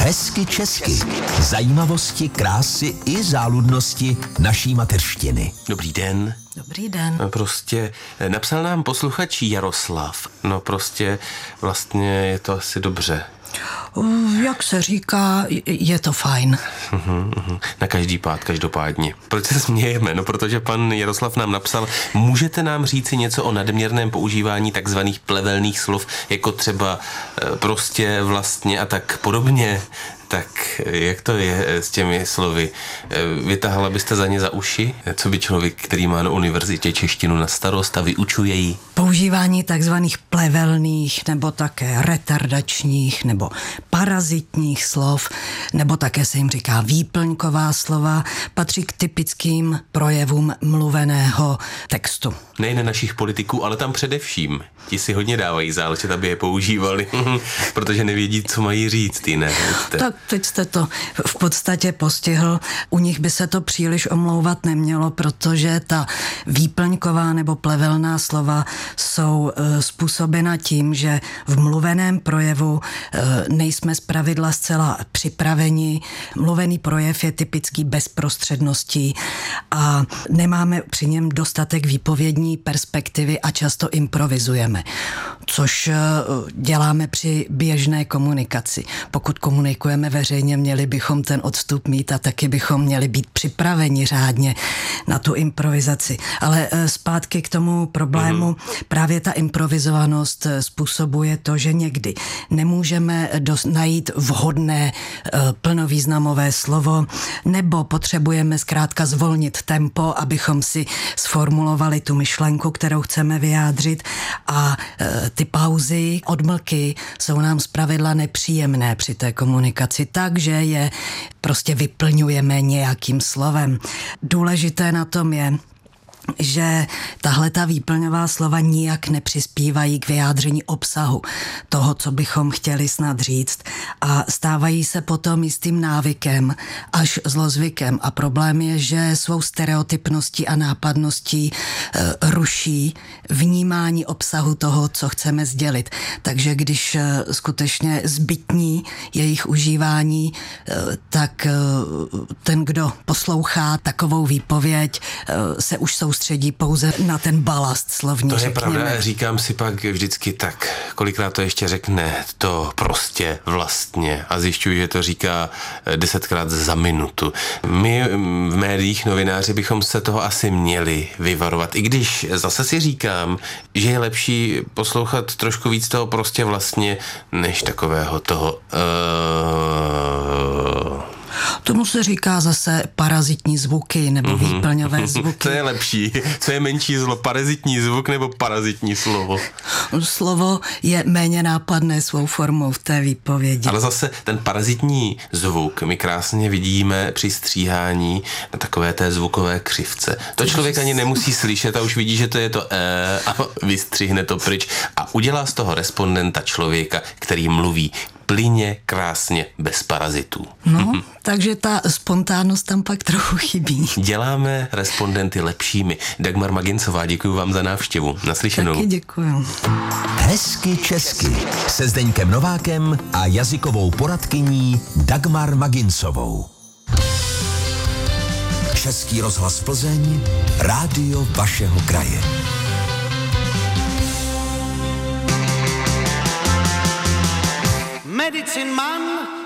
Hezky česky. Zajímavosti, krásy i záludnosti naší mateřštiny. Dobrý den. Dobrý den. Prostě napsal nám posluchač Jaroslav. Vlastně je to asi dobře. Jak se říká, je to fajn. Na každý pád, každopádně. Proč se smějeme? No, protože pan Jaroslav nám napsal, můžete nám říci něco o nadměrném používání takzvaných plevelných slov, jako třeba prostě, vlastně a tak podobně. Tak jak to je s těmi slovy? Vytahala byste za ně za uši? Co by člověk, který má na univerzitě češtinu na starost a vyučuje ji? Používání takzvaných plevelných nebo také retardačních nebo parazitních slov, nebo také se jim říká výplňková slova, patří k typickým projevům mluveného textu. Nejen našich politiků, ale tam především. Ti si hodně dávají záležet, aby je používali, protože nevědí, co mají říct, jiné. Tak teď jste to v podstatě postihl. U nich by se to příliš omlouvat nemělo, protože ta výplňková nebo plevelná slova jsou způsobena tím, že v mluveném projevu nejsme zpravidla zcela připraveni. Mluvený projev je typický bezprostředností a nemáme při něm dostatek výpovědní perspektivy a často improvizujeme, což děláme při běžné komunikaci. Pokud komunikujeme veřejně, měli bychom ten odstup mít a taky bychom měli být připraveni řádně na tu improvizaci. Ale zpátky k tomu problému, právě ta improvizovanost způsobuje to, že někdy nemůžeme najít vhodné plnovýznamové slovo, nebo potřebujeme zkrátka zvolnit tempo, abychom si sformulovali tu myšlenku, kterou chceme vyjádřit, a ty pauzy, odmlky jsou nám zpravidla nepříjemné při té komunikaci, takže je prostě vyplňujeme nějakým slovem. Důležité na tom je, že tahle ta výplňová slova nijak nepřispívají k vyjádření obsahu toho, co bychom chtěli snad říct, a stávají se potom jistým návykem až zlozvykem. A problém je, že svou stereotypností a nápadností ruší vnímání obsahu toho, co chceme sdělit. Takže když skutečně zbytní jejich užívání, tak ten, kdo poslouchá takovou výpověď, se už soustředí pouze na ten balast slovní. To je řekněme. pravda, říkám si pak vždycky tak, kolikrát to ještě řekne, to prostě vlastně, a zjišťuji, že to říká 10krát za minutu. My v médiích, novináři, bychom se toho asi měli vyvarovat, i když zase si říkám, že je lepší poslouchat trošku víc toho prostě vlastně, než takového toho Tomu se říká zase parazitní zvuky nebo výplňové zvuky. Co je lepší? Co je menší zlo? Parazitní zvuk nebo parazitní slovo? Slovo je méně nápadné svou formou v té výpovědi. Ale zase ten parazitní zvuk my krásně vidíme při stříhání na takové té zvukové křivce. To člověk ani nemusí slyšet a už vidí, že to je to a vystřihne to pryč a udělá z toho respondenta člověka, který mluví plyně, krásně, bez parazitů. No, takže ta spontánnost tam pak trochu chybí. Děláme respondenty lepšími. Dagmar Magincová, děkuji vám za návštěvu. Naslyšenou. Taky děkuju. Hezky česky se Zdeňkem Novákem a jazykovou poradkyní Dagmar Magincovou. Český rozhlas Plzeň, rádio vašeho kraje. Medicine Man